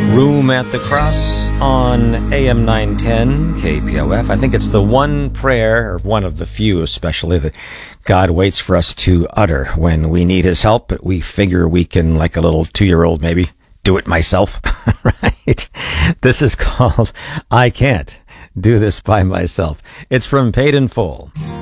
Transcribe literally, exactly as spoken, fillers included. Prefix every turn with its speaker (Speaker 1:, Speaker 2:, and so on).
Speaker 1: Room at the Cross on A M nine ten K P O F. I think it's the one prayer, or one of the few especially, that God waits for us to utter when we need his help, but we figure we can, like a little two-year-old maybe, do it myself, right? This is called I Can't Do This By Myself. It's from Paid in Full.